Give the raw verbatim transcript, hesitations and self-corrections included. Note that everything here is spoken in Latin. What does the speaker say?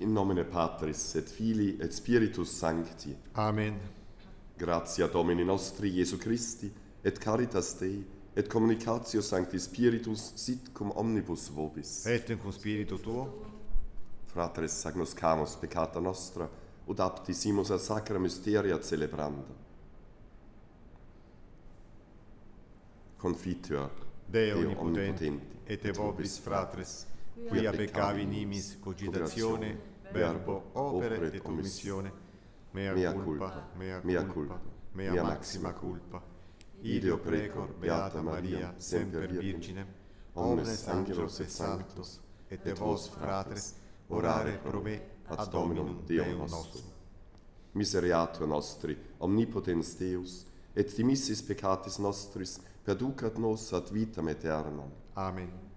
in nomine Patris et Filii et Spiritus Sancti. Amen. Gratia Domini nostri Iesu Christi, et caritas Dei, et communicatio Sancti Spiritus sit cum omnibus vobis. Et cum spiritu tuo, Fratres agnoscamus peccata nostra, ut aptisimus a sacra mysteria celebranda. Confiteor Deo omnipotenti, et vobis fratres, quia peccavi nimis cogitatione, verbo, opere et omissione, mea culpa, mea culpa, mea maxima culpa. Ideo precor Beata Maria, semper Virginem, omnes angelos et sanctos, et vos fratres, orare pro me ad Dominum Deum nostrum. Misereatur nostri, omnipotens Deus, et dimissis peccatis nostris, perducat nos ad vitam aeternam. Amen.